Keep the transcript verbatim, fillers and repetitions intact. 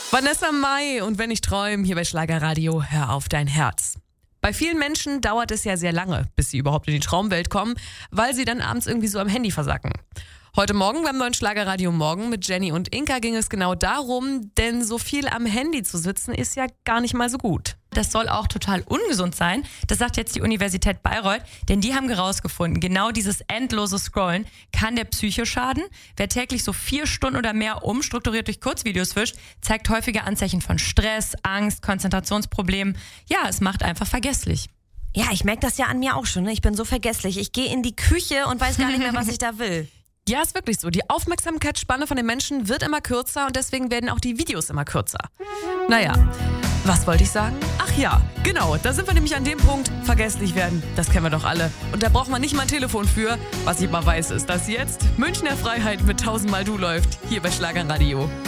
Vanessa Mai und Wenn ich träume, hier bei Schlagerradio, hör auf dein Herz. Bei vielen Menschen dauert es ja sehr lange, bis sie überhaupt in die Traumwelt kommen, weil sie dann abends irgendwie so am Handy versacken. Heute Morgen beim neuen Schlagerradio Morgen mit Jenny und Inka ging es genau darum, denn so viel am Handy zu sitzen ist ja gar nicht mal so gut. Das soll auch total ungesund sein. Das sagt jetzt die Universität Bayreuth, denn die haben herausgefunden, genau dieses endlose Scrollen kann der Psyche schaden. Wer täglich so vier Stunden oder mehr umstrukturiert durch Kurzvideos fischt, zeigt häufige Anzeichen von Stress, Angst, Konzentrationsproblemen. Ja, es macht einfach vergesslich. Ja, ich merke das ja an mir auch schon. Ne? Ich bin so vergesslich. Ich gehe in die Küche und weiß gar nicht mehr, was ich da will. Ja, ist wirklich so. Die Aufmerksamkeitsspanne von den Menschen wird immer kürzer und deswegen werden auch die Videos immer kürzer. Naja, was wollte ich sagen? Ach ja, genau, da sind wir nämlich an dem Punkt, vergesslich werden, das kennen wir doch alle. Und da braucht man nicht mal ein Telefon für. Was ich mal weiß, ist, dass jetzt Münchner Freiheit mit tausendmal Du läuft, hier bei Schlagerradio.